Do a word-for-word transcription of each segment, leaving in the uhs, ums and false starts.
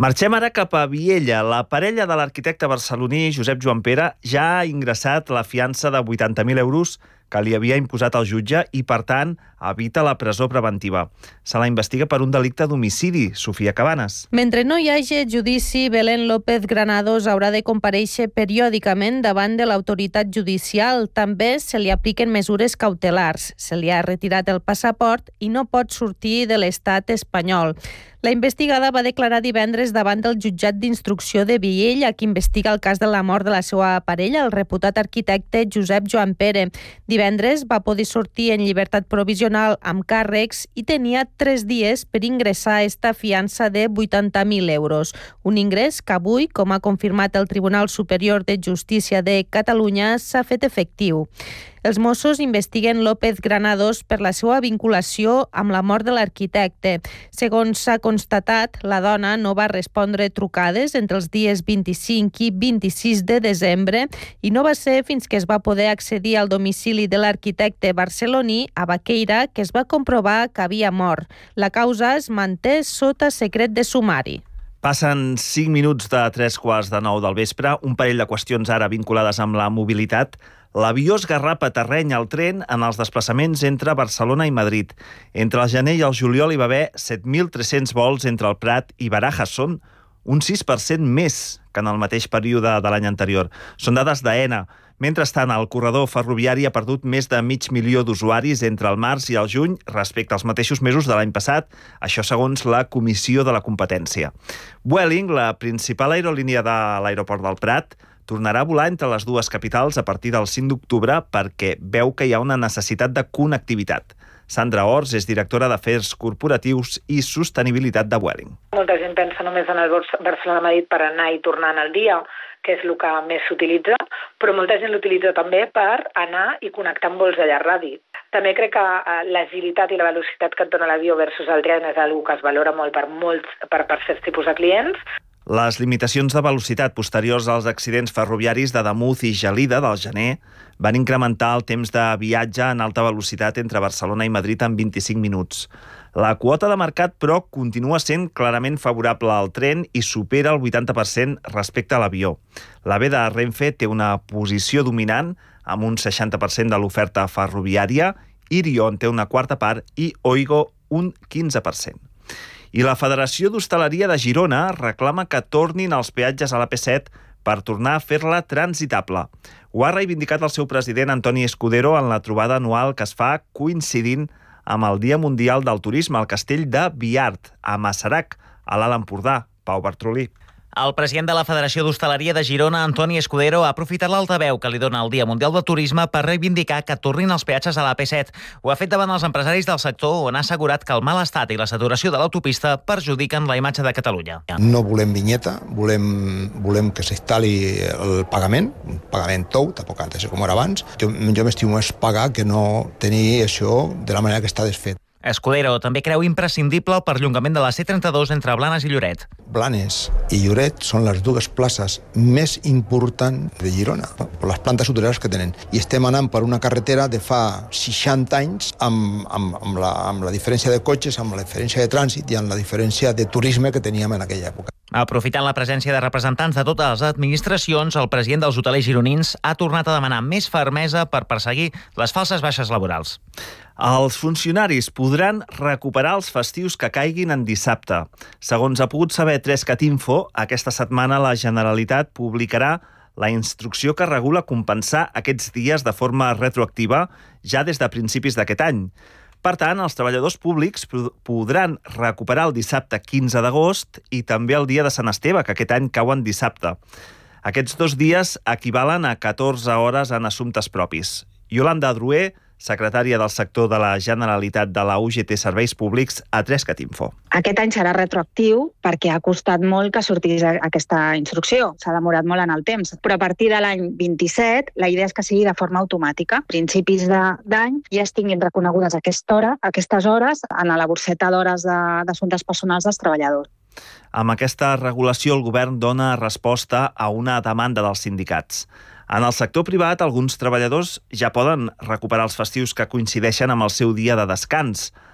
Marxem ara cap a Viella. La parella de l'arquitecte barceloní Josep Joan Pere ja ha ingressat la fiança de vuitanta mil euros que li havia imposat el jutge i, per tant, evita la presó preventiva. Se la investiga per un delicte d'homicidi. Sofia Cabanes. Mentre no hi hagi judici, Belén López Granados haurà de comparèixer periòdicament davant de l'autoritat judicial. També se li apliquen mesures cautelars. Se li ha retirat el passaport i no pot sortir de l'estat espanyol. La investigada va declarar divendres davant del jutjat d'instrucció de Viella, que investiga el cas de la mort de la seva parella, el reputat arquitecte Josep Joan Pere. Divendres va poder sortir en llibertat provisional amb càrrecs i tenia tres dies per ingressar esta fiança de vuitanta mil euros. Un ingrés que avui, com ha confirmat el Tribunal Superior de Justícia de Catalunya, s'ha fet efectiu. Els Mossos investiguen López Granados per la seva vinculació amb la mort de l'arquitecte. Segons s'ha constatat, la dona no va respondre trucades entre els dies vint-i-cinc i vint-i-sis de desembre i no va ser fins que es va poder accedir al domicili de l'arquitecte barceloní a Baqueira que es va comprovar que havia mort. La causa es manté sota secret de sumari. Passen cinc minuts de tres quarts de nou del vespre, un parell de qüestions ara vinculades amb la mobilitat. L'avió esgarrapa terreny al tren en els desplaçaments entre Barcelona i Madrid. Entre el gener i el juliol hi va haver set mil tres-cents vols entre el Prat i Barajas. Són un sis per cent més que en el mateix període de l'any anterior. Són dades d'AENA. Mentrestant, el corredor ferroviari ha perdut més de mig milió d'usuaris entre el març i el juny respecte als mateixos mesos de l'any passat, això segons la Comissió de la Competència. Vueling, la principal aerolínia de l'aeroport del Prat, tornarà a volar entre les dues capitals a partir del cinc d'octubre perquè veu que hi ha una necessitat de connectivitat. Sandra Ors és directora d'Afers Corporatius i Sostenibilitat de Vueling. Molta gent pensa només en el Barcelona-Madrid per anar i tornar en el dia, que és el que més s'utilitza, però molta gent l'utilitza també per anar i connectar amb vols a llarg radi. També crec que l'agilitat i la velocitat que et dona l'avió versus el tren és una que es valora molt per, molts, per, per certs tipus de clients. Les limitacions de velocitat posteriors als accidents ferroviaris de Damús i Gelida del gener van incrementar el temps de viatge en alta velocitat entre Barcelona i Madrid en vint-i-cinc minuts. La quota de mercat, però, continua sent clarament favorable al tren i supera el vuitanta per cent respecte a l'avió. L'A V E de Renfe té una posició dominant amb un seixanta per cent de l'oferta ferroviària, Irion té una quarta part i Oigo un quinze per cent. I la Federació d'Hostaleria de Girona reclama que tornin els peatges a l'A P set per tornar a fer-la transitable. Ho ha reivindicat el seu president Antoni Escudero en la trobada anual que es fa coincidint amb el Dia Mundial del Turisme al castell de Biart, a Masarac, a l'Alt Empordà. Pau Bartrolí. El president de la Federació d'Hostaleria de Girona, Antoni Escudero, ha aprofitat l'altaveu que li dona el Dia Mundial del Turisme per reivindicar que tornin els peatges a l'A P set. Ho ha fet davant els empresaris del sector, on ha assegurat que el mal estat i la saturació de l'autopista perjudiquen la imatge de Catalunya. No volem vinyeta, volem, volem que s'instal·li el pagament, un pagament tou, tampoc ha de ser com era abans. Jo, jo m'estimo més pagar que no tenir això de la manera que està desfet. Escudero també creu imprescindible el perllongament de la C trenta-dos entre Blanes i Lloret. Blanes i Lloret són les dues places més importants de Girona, per les plantes hoteleres que tenen. I estem anant per una carretera de fa seixanta anys amb, amb, amb, la, amb la diferència de cotxes, amb la diferència de trànsit i amb la diferència de turisme que teníem en aquella època. Aprofitant la presència de representants de totes les administracions, el president dels hotelers gironins ha tornat a demanar més fermesa per perseguir les falses baixes laborals. Els funcionaris podran recuperar els festius que caiguin en dissabte. Segons ha pogut saber Trescat Info, aquesta setmana la Generalitat publicarà la instrucció que regula compensar aquests dies de forma retroactiva ja des de principis d'aquest any. Per tant, els treballadors públics podran recuperar el dissabte quinze d'agost i també el dia de Sant Esteve, que aquest any cau en dissabte. Aquests dos dies equivalen a catorze hores en assumptes propis. Yolanda Adrué, secretària del sector de la Generalitat de la U G T Serveis Públics, a Trescat Info. Aquest any serà retroactiu perquè ha costat molt que sortís aquesta instrucció. S'ha demorat molt en el temps. Però a partir de l'any vint-i-set, la idea és que sigui de forma automàtica. A principis d'any ja es tinguin reconegudes aquesta hora, aquestes hores en la borseta d'hores d'assumptes personals dels treballadors. Amb aquesta regulació, el govern dona resposta a una demanda dels sindicats. En el sector privat, alguns treballadors ja poden recuperar els festius que coincideixen amb el seu dia de descans.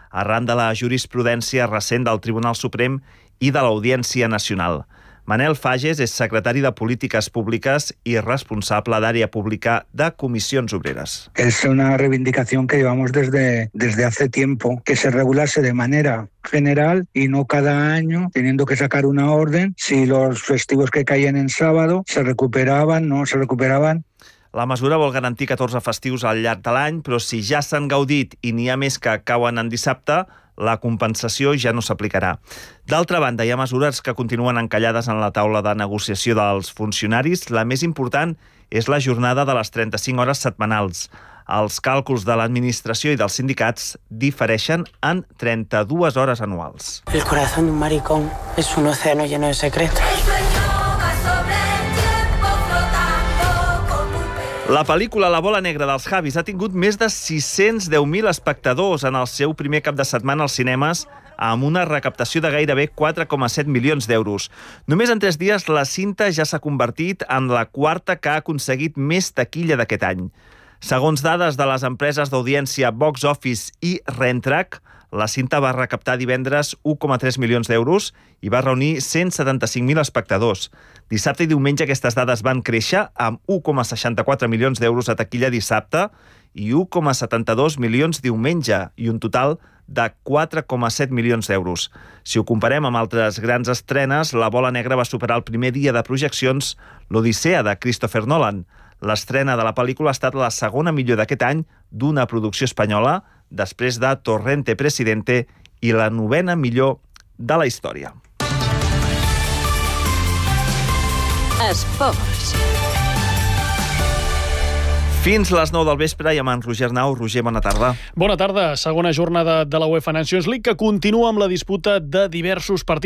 arran de la jurisprudència recent del Tribunal Suprem i de l'Audiència Nacional. Manel Fages és secretari de Polítiques Públiques y responsable d'Àrea Pública de Comisiones Obreras. Es una reivindicación que llevamos desde, desde hace tiempo, que se regulase de manera general y no cada año teniendo que sacar una orden si los festivos que caían en sábado se recuperaban, no se recuperaban. La mesura vol garantir catorze festius al llarg de l'any, però si ja s'han gaudit i n'hi ha més que cauen en dissabte, la compensació ja no s'aplicarà. D'altra banda, hi ha mesures que continuen encallades en la taula de negociació dels funcionaris. La més important és la jornada de les trenta-cinc hores setmanals. Els càlculs de l'administració i dels sindicats difereixen en trenta-dues hores anuals. El corazón de un maricón es un océano lleno de secretos. La pel·lícula La bola negra dels Javis ha tingut més de sis-cents deu mil espectadors en el seu primer cap de setmana als cinemes, amb una recaptació de gairebé quatre coma set milions d'euros. Només en tres dies la cinta ja s'ha convertit en la quarta que ha aconseguit més taquilla d'aquest any. Segons dades de les empreses d'audiència Box Office i Rentrack, la cinta va recaptar divendres u coma tres milions d'euros i va reunir cent setanta-cinc mil espectadors. Dissabte i diumenge aquestes dades van créixer amb u coma seixanta-quatre milions d'euros a taquilla dissabte i u coma setanta-dos milions diumenge i un total de quatre coma set milions d'euros. Si ho comparem amb altres grans estrenes, La bola negra va superar el primer dia de projeccions l'Odissea de Christopher Nolan. L'estrena de la pel·lícula ha estat la segona millor d'aquest any d'una producció espanyola, després de Torrente Presidente, i la novena millor de la història. Esports. Fins les nou del vespre i amb en Roger Nau. Roger, bona tarda. Bona tarda. Segona jornada de la UEFA Nations League que continua amb la disputa de diversos partits.